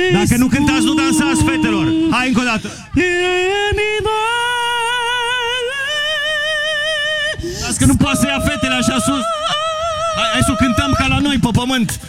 Dacă nu cântați, nu dansați, fetelor. Hai încă o dată. Las că nu poate să ia fetele așa sus. Hai să o cântăm ca la noi pe pământ.